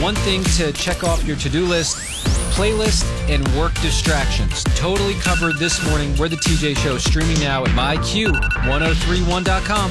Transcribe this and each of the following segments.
One thing to check off your to-do list, playlist and work distractions. Totally covered this morning. We're the TJ Show, streaming now at myq1031.com.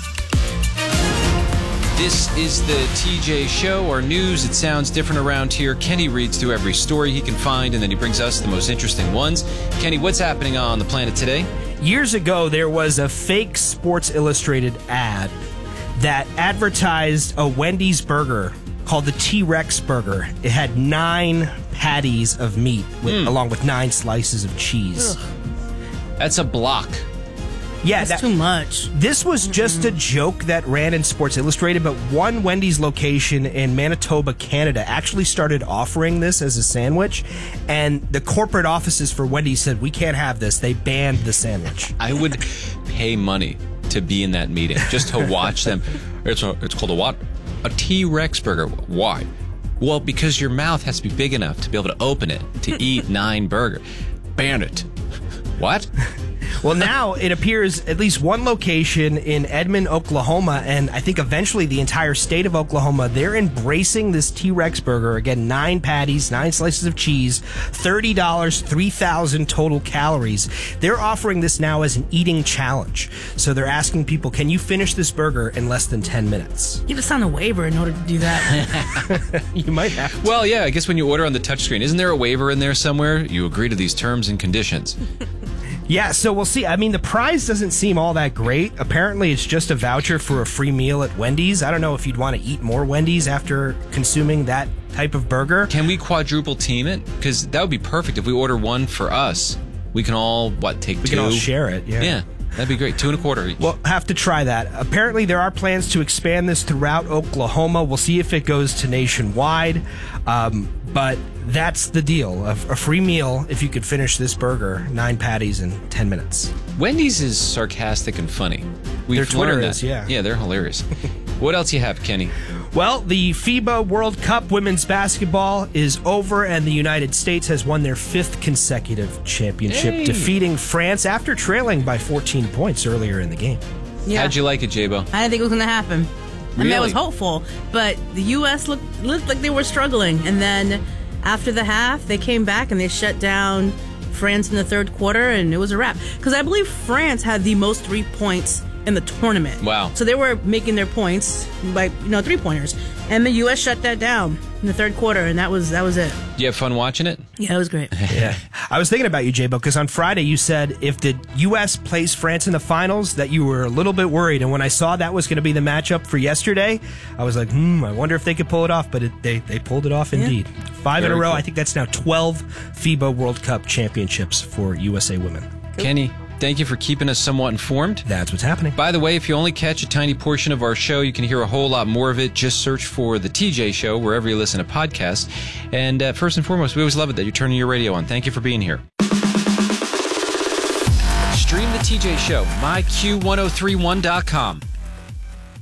This is the TJ Show, our news. It sounds different around here. Kenny reads through every story he can find, and then he brings us the most interesting ones. Kenny, what's happening on the planet today? Years ago, there was a fake Sports Illustrated ad that advertised a Wendy's burger called the T-Rex burger. It had 9 patties of meat along with 9 slices of cheese. Ugh. That's a block. Yeah, That's too much. This was just a joke that ran in Sports Illustrated, but one Wendy's location in Manitoba, Canada, actually started offering this as a sandwich, and the corporate offices for Wendy's said, we can't have this. They banned the sandwich. I would pay money to be in that meeting, just to watch them. It's called a what? A T-Rex burger. Why? Well, because your mouth has to be big enough to be able to open it to eat 9 burger. Ban it. What? Well, now it appears at least one location in Edmond, Oklahoma, and I think eventually the entire state of Oklahoma, they're embracing this T-Rex burger. Again, 9 patties, 9 slices of cheese, $30, 3,000 total calories. They're offering this now as an eating challenge. So they're asking people, can you finish this burger in less than 10 minutes? You have to sign a waiver in order to do that. You might have to. Well, yeah, I guess when you order on the touchscreen, isn't there a waiver in there somewhere? You agree to these terms and conditions. Yeah, so we'll see. I mean, the prize doesn't seem all that great. Apparently, it's just a voucher for a free meal at Wendy's. I don't know if you'd want to eat more Wendy's after consuming that type of burger. Can we quadruple team it? Because that would be perfect. If we order one for us, we can all, take 2? We can all share it, yeah. Yeah, that'd be great. 2 1/4 each. We'll have to try that. Apparently, there are plans to expand this throughout Oklahoma. We'll see if it goes to nationwide. But that's the deal. A free meal if you could finish this burger, 9 patties in 10 minutes. Wendy's is sarcastic and funny. Their Twitter learned is, that. yeah. Yeah, they're hilarious. What else you have, Kenny? Well, the FIBA World Cup women's basketball is over, and the United States has won their 5th consecutive championship, defeating France after trailing by 14 points earlier in the game. Yeah. How'd you like it, J-Bo? I didn't think it was going to happen. I mean, I was Really? hopeful, but the U.S. looked like they were struggling. And then after the half, they came back and they shut down France in the third quarter, and it was a wrap. Because I believe France had the most 3 points in the tournament. Wow. So they were making their points by 3-pointers. And the U.S. shut that down in the third quarter, and that was it. You have fun watching it? Yeah, it was great. Yeah. I was thinking about you, J-Bo, because on Friday you said if the U.S. plays France in the finals that you were a little bit worried. And when I saw that was going to be the matchup for yesterday, I was like, I wonder if they could pull it off. But they pulled it off indeed. 5 in a Very row. cool. I think that's now 12 FIBA World Cup championships for USA women. Kenny, thank you for keeping us somewhat informed. That's what's happening. By the way, if you only catch a tiny portion of our show, you can hear a whole lot more of it. Just search for The TJ Show wherever you listen to podcasts. And first and foremost, we always love it that you're turning your radio on. Thank you for being here. Stream The TJ Show, myq1031.com.